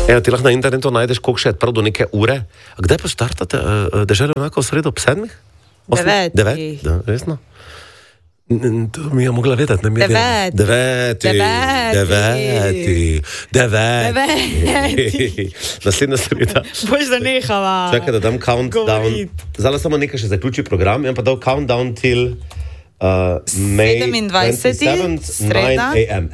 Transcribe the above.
Ja, ti lahko na internetu najdeš, koliko še je prav do neke ure. A kdaj pa startate deželo enako v sredo ob 7? 9. 9? Da, resno? To mi je mogla vedeti, ne mi je 9. 9. Naslednja sreda. Boš da nehava. Čakaj, da dam countdown. Zdaj samo nekaj še zaključi program, in pa dal countdown till May 27. 27th, 9 sreda. a.m.